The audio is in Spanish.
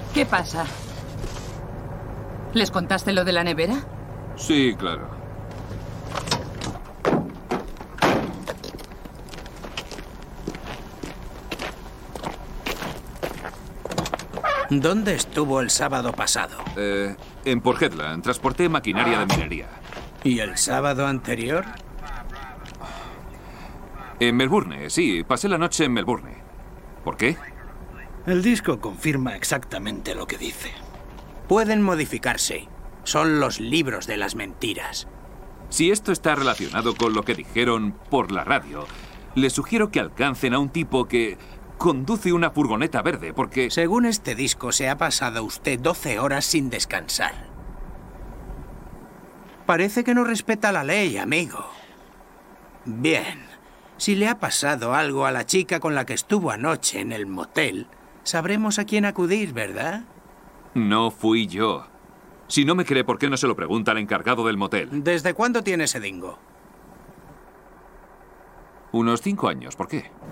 ¿Qué pasa? ¿Les contaste lo de la nevera? Sí, claro. ¿Dónde estuvo el sábado pasado? En Port Hedland transporté maquinaria de minería. ¿Y el sábado anterior? En Melbourne, sí. Pasé la noche en Melbourne. ¿Por qué? El disco confirma exactamente lo que dice. Pueden modificarse. Son los libros de las mentiras. Si esto está relacionado con lo que dijeron por la radio, les sugiero que alcancen a un tipo que conduce una furgoneta verde, porque... Según este disco, se ha pasado usted 12 horas sin descansar. Parece que no respeta la ley, amigo. Bien. Si le ha pasado algo a la chica con la que estuvo anoche en el motel, sabremos a quién acudir, ¿verdad? No fui yo. Si no me cree, ¿por qué no se lo pregunta al encargado del motel? ¿Desde cuándo tiene ese dingo? Unos 5 años, ¿por qué?